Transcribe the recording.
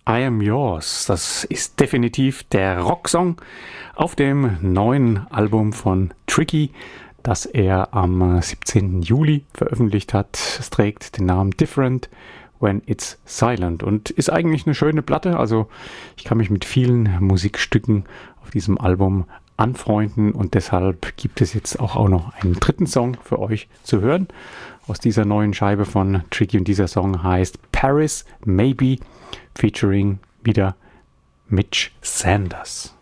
I Am Yours. Das ist definitiv der Rocksong auf dem neuen Album von Tricky, das er am 17. Juli veröffentlicht hat. Es trägt den Namen Different When It's Silent und ist eigentlich eine schöne Platte. Also ich kann mich mit vielen Musikstücken auf diesem Album anfreunden und deshalb gibt es jetzt auch noch einen dritten Song für euch zu hören aus dieser neuen Scheibe von Tricky und dieser Song heißt Paris Maybe featuring wieder Mitch Sanders.